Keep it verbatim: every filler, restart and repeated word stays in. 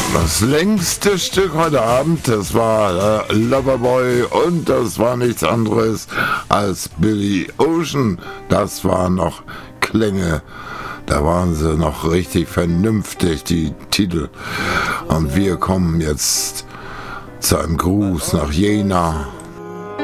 Das längste Stück heute Abend, das war äh, Loverboy und das war nichts anderes als Billy Ocean. Das waren noch Klänge, da waren sie noch richtig vernünftig, die Titel. Und wir kommen jetzt zu einem Gruß nach Jena.